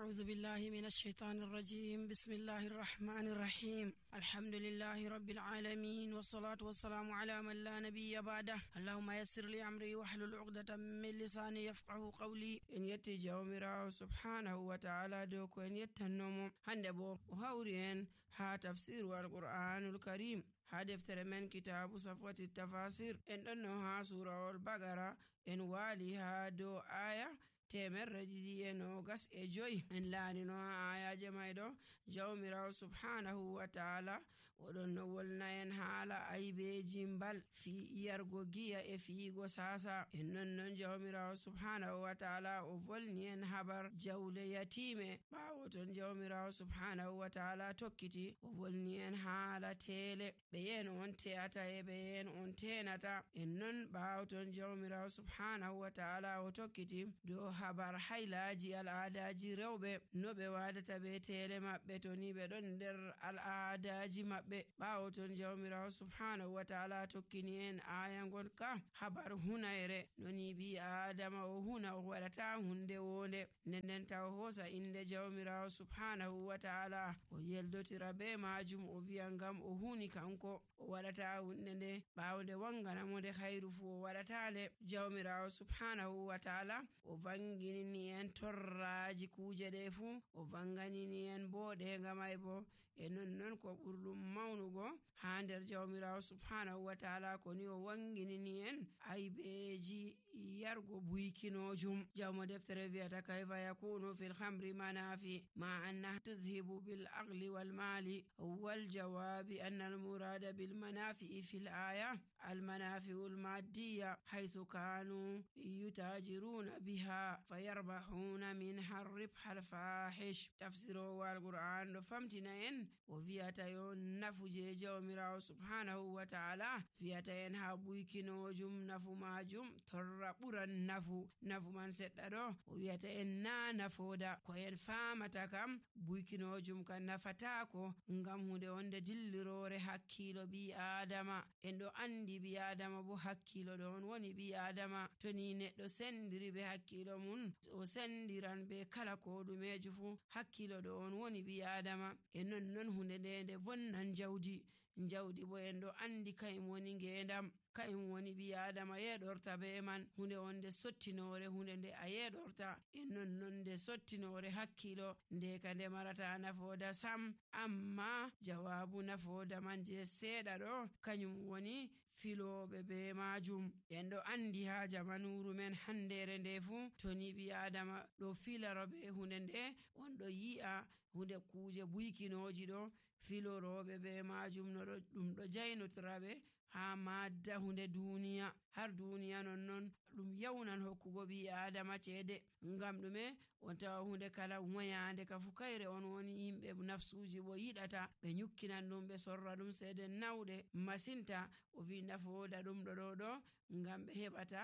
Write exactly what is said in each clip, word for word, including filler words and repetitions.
أعوذ بالله من الشيطان الرجيم. بسم الله الرحمن الرحيم. الحمد لله رب العالمين، والصلاة والسلام على من لا نبي بعده. اللهم يسر لي أمري واحلل عقدة من لساني يفقه قولي. إن يتي جاومرا سبحانه وتعالى دوكو إن يتنمو هندبو وهورين ها تفسير القرآن الكريم ها دفتر من كتاب صفوة التفاسير إن أنها سورة البقرة إن واليها دو آية temerre ɗiɗi e nogas e joyi en laanino ha ayaje mayɗo jawmirawo subhanahu wa ta'ala oɗon no wolna en haala aybeji mbal fi yargo giya e fiigo sasa. en nonnon jawmirawo subhanahu wa ta'ala o volni en habar jawle yatime. ɓawo ton jawmirawo subhanahu wa ta'ala tokkiti o volni en haala tele ɓe yen on te'ata e ɓe yen on tenata. en non ɓawo ton jawmirawo subhanahu wa ta'ala o tokkiti do habar haylaji al'adaji rewɓe no ɓe wadata be tele maɓɓe to ni ɓe ɗon nder al'adaji maɓɓe. ɓawo ton jawmirawo subhanahu wa ta'ala tokkini en aya gon ka habar hunayre no ni bi adama o huna o waɗata hunde wonde nden taw hosa inde jawmirawo subhanahu wa ta'ala o yeldotira be majum o wiya ngam o huni kanko o waɗata hunde nde ɓawo nde wanganamo nde hayru fu o waɗata nde. jawmirawo subhanahu wa ta'ala o vanginini en torraji kuje ɗe fu o vanganini en bo ɗe ngamay bo e nonnon ko ɓurɗum mawnugo ha nder jawmirawo subhanahu wa ta'ala ko ni o wanginini en aybeji yargo buykinojum. jawmo deftere wiyata kayfa yakunu fil khamri manafi ma anna tudhibu bil aqli wal mali wal jawabi anna al murada bil manafi fil aya al manafi al maddiya haythu kanu yutajiruna biha fayarbahuna minha ribha al-fahish. tafsiro wal qur'an do famtina en o viyata yo nafu je jawmirawo subhanahu wa ta'ala viyata en ha buykinojum nafu majum torra ɓuran nafu nafu man seɗɗa ɗo o viyata en na nafoda ko en famata kam buykinojum kan nafatako ngam hunde wonde dillirore hakkilo bi adama. en ɗo andi bi adama bo hakkilo ɗon woni bi adama to ni neɗɗo sendiri be hakkilo mun o sendiran be kala ko ɗumeju fu. hakkilo ɗo on woni bi adama e non non hunde nde nde vonnan jawdi jawdi bo en ɗo andi kayum woni ngendam kayum woni bi adama yeɗorta be man hunde wonde sottinore hunde nde a yeɗorta e non non nde sottinore hakkilo nde ka nde marata nafoda sam. amma jawabu nafoda man je seeɗa ɗo kanyum woni filoɓe be majum. en ɗo andi ha jamanuru men handere nde fu to ni bi adama ɗo filaro be hunde nde on ɗo yi'a hunde kuje buykinoji ɗo filoroɓe be majum no ɗum ɗo jaynotiraɓe ha madda hunde duniya har duniya non non ɗum yawnan hokkugo bi adama ceede ngam ɗume on tawa hunde kala moyande ka fu kayre on woni yimɓe nafsuji bo yiɗata ɓe nyukkinan ɗum ɓe sorra ɗum seede nawɗe masinta. o wi nafoda ɗum ɗo ɗo ɗo ngam ɓe heɓata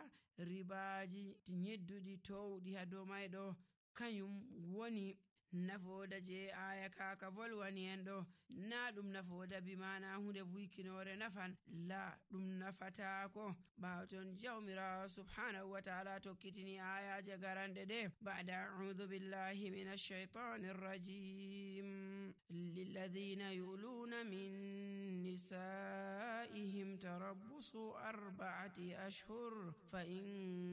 ribaji nyedduɗi towɗi ha dow mayɗo kanyum woni nafoda je aya kaka volwani en ɗo. na ɗum nafoda bi mana hunde vuykinore nafan la ɗum nafatako. ɓawo ton jawmirawo subhanahu wa ta'ala tokkitini ayaje garande ɗe ba'da a'udhu billahi minash shaitanir rajim lilladhina yuluna min nisaihim tarabbusu arba'ati ashhur fa in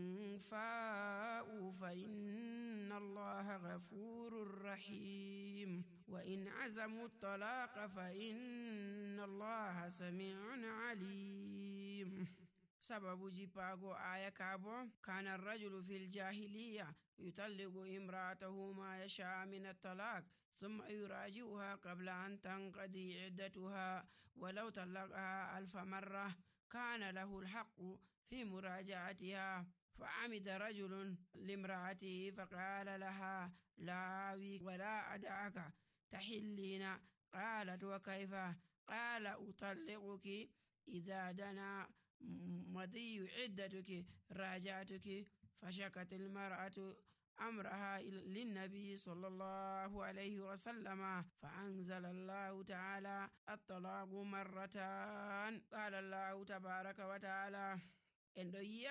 fa'u fa inna allaha ghafurur rahim wa in azamu at-talaqa fa inna allaha sami'un alim. sababu jipago aya kabo kana ar-rajulu fil jahiliya yutalliqu imra'atahu ma yasha min at-talaq thumma yuraji'uha qabla an tanqadi 'iddatuha walau talaqaha alf marra kana lahu al-haqqu fi muraja'atiha. فعمد رجل لامرأته فقال لها لا أوي ولا أدعك تحلين. قالت وكيف؟ قال أطلقك إذا دنا مضي عدتك راجعتك. فشكت المرأة أمرها للنبي صلى الله عليه وسلم فأنزل الله تعالى الطلاق مرتان. قال الله تبارك وتعالى en ɗo yi'a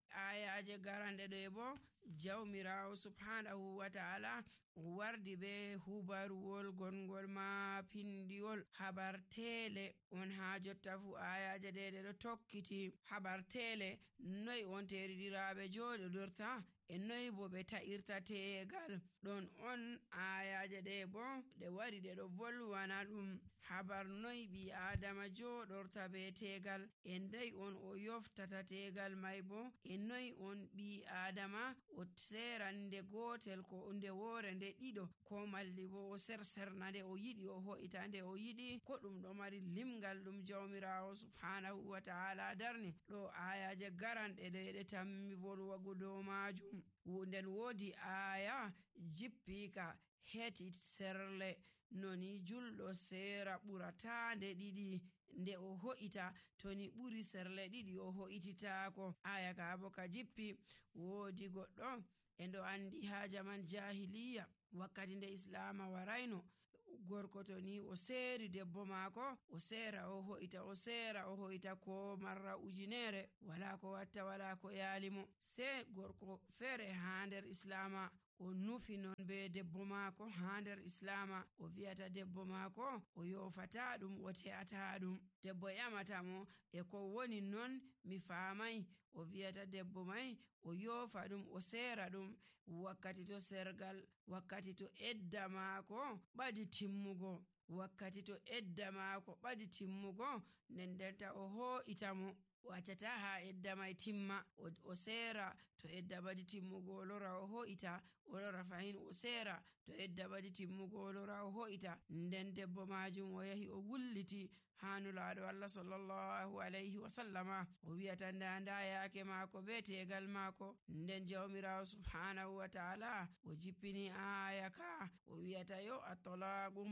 ayaje garande ɗo bo jawmirawo subhanahu wa ta'ala wardi be hubaruwol gongol ma pindiwol habartele on ha jotta fu ayaje ɗe ɗe ɗo tokkiti habartele noy on teridiraɓe joɗodorta e noy bo ɓe ta'irta tegal ɗon on ayaje ɗe bo ɗe wari ɗe ɗo volwana ɗum habar noy ɓi adama joɗorta be tegal e ndey on o yoftata tegal may bo e noy on ɓi adama o serande gotel ko nde wore nde ɗiɗo ko malli bo o serserna nde o yiɗi o ho'ita nde o yiɗi ko ɗum ɗo mari limgal ɗum jawmirawo subhanahu wa ta'ala darni ɗo ayaje garanɗe ɗe ɗe tammi volwago dow majum. Nden wodi aya jippika heti serle noni julɗo sera ɓurata nde ɗiɗi nde o ho'ita toni ɓuri serle ɗiɗi o ho'ititako. Aya ka bo ka jippi wodi goɗɗo e ndo andi ha jaman jahiliya wakkati nde islama warayno gorko to ni o seri debbo mako o sera o ho'ita o sera o ho'ita ko marra ujunere wala ko watta wala ko yalimo. Se gorko fere ha nder islama o nufi non be debbo mako ha nder islama o vi'ata debbo mako o yofata ɗum o te'ata ɗum. Debbo yamata mo e ko woni non mi famai o vi'ata debbo mai o yofa ɗum o sera ɗum wakkati to sergal wakkati to edda mako ɓadi timmugo wakkati to edda mako ɓadi timmugo nden denta o ho'ita mo waccata ha edda mai timma o, o sera to edda ɓadi timmugo o lora o ho'ita o lora fahin o sera to edda ɓadi timmugo o lora o ho'ita nden debbo majum o yahi o wulliti ha nulaɗo Allah sallallahu alayhi wa sallama o wi'ata nda nda yake mako be tegal mako. Nden jawmirawo subhanahu wa ta'ala o jippini aya ka o wi'ata yo at-talaqu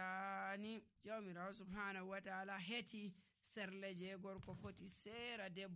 marratani. Jawmirawo subhanahu wa ta'ala heti serle je gorko foti sera debbo